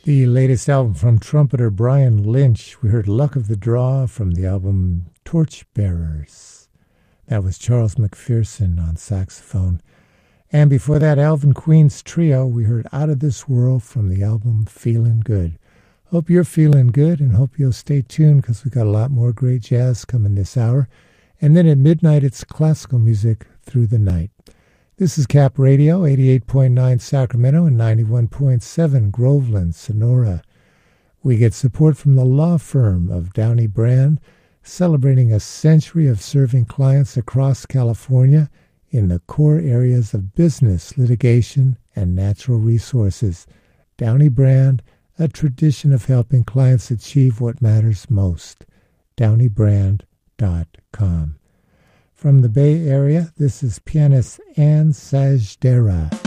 The latest album from trumpeter Brian Lynch. We heard Luck of the Draw from the album Torchbearers. That was Charles McPherson on saxophone. And before that, Alvin Queen's Trio. We heard Out of This World from the album Feelin' Good. Hope you're feeling good and hope you'll stay tuned because we got a lot more great jazz coming this hour. And then at midnight, it's classical music through the night. This is Cap Radio, 88.9 Sacramento and 91.7 Groveland, Sonora. We get support from the law firm of Downey Brand, celebrating a century of serving clients across California in the core areas of business, litigation, and natural resources. Downey Brand, a tradition of helping clients achieve what matters most. DowneyBrand.com. From the Bay Area, this is pianist Ann Sajdera.